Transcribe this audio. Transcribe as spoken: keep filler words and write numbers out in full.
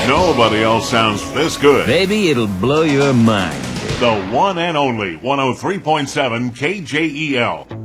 Nobody else sounds this good. Baby, it'll blow your mind. The one and only one oh three point seven K J E L.